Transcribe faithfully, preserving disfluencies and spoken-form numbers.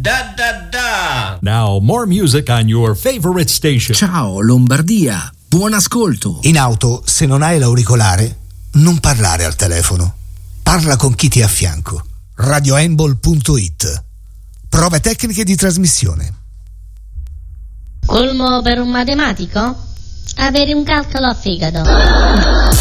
Da da da. Now more music on your favorite station. Ciao Lombardia, buon ascolto. In auto, se non hai l'auricolare, non parlare al telefono. Parla con chi ti è a fianco. radioembol punto it. Prove tecniche di trasmissione. Colmo per un matematico? Avere un calcolo a fegato.